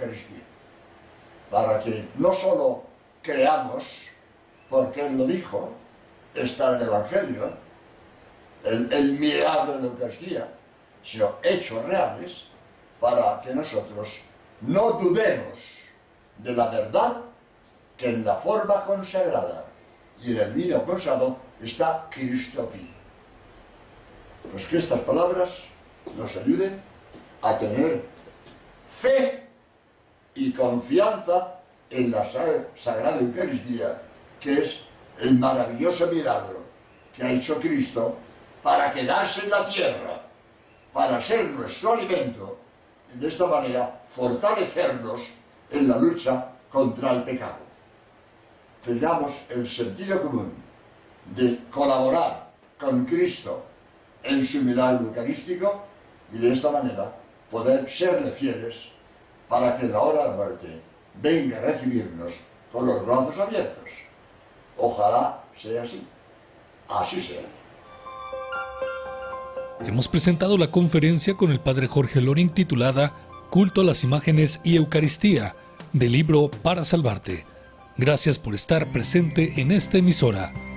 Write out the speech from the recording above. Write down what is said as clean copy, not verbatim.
Eucaristía, para que no solo creamos, porque Él lo dijo, está en el Evangelio, el milagro de la Eucaristía, sino hechos reales, para que nosotros no dudemos de la verdad que en la forma consagrada y en el vino consagrado está Cristo vivo. Pues que estas palabras nos ayuden a tener fe y confianza en la Sagrada Eucaristía, que es el maravilloso milagro que ha hecho Cristo para quedarse en la tierra, para ser nuestro alimento, y de esta manera fortalecernos en la lucha contra el pecado. Tengamos el sentido común de colaborar con Cristo en su milagro eucarístico y de esta manera poder serle fieles para que en la hora de la muerte venga a recibirnos con los brazos abiertos. Ojalá sea así. Así sea. Hemos presentado la conferencia con el padre Jorge Loring titulada Culto a las Imágenes y Eucaristía, del libro Para Salvarte. Gracias por estar presente en esta emisora.